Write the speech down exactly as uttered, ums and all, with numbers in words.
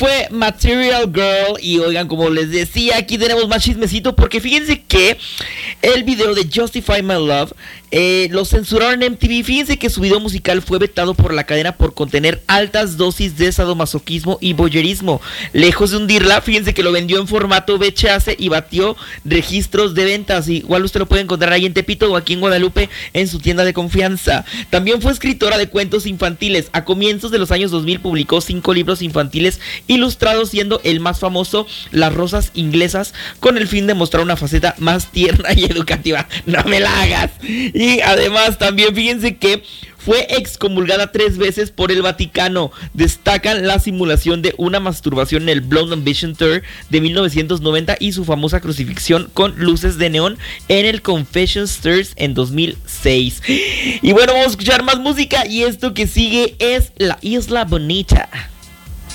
fue Material Girl. Y oigan, como les decía, aquí tenemos más chismecito, porque fíjense que el video de Justify My Love eh, lo censuraron en M T V. Fíjense que su video musical fue vetado por la cadena por contener altas dosis de sadomasoquismo y voyeurismo. Lejos de hundirla, fíjense que lo vendió en formato V H S y batió registros de ventas. Igual usted lo puede encontrar ahí en Tepito o aquí en Guadalupe en su tienda de confianza. También fue escritora de cuentos infantiles. A comienzos de los años dos mil publicó cinco libros infantiles ilustrados, siendo el más famoso Las Rosas Inglesas, con el fin de mostrar una faceta más tierna y educativa. No me la hagas. Y además también fíjense que fue excomulgada tres veces por el Vaticano. Destacan la simulación de una masturbación en el Blonde Ambition Tour de mil novecientos noventa y su famosa crucifixión con luces de neón en el Confessions Tours en dos mil seis. Y bueno, vamos a escuchar más música, y esto que sigue es La Isla Bonita.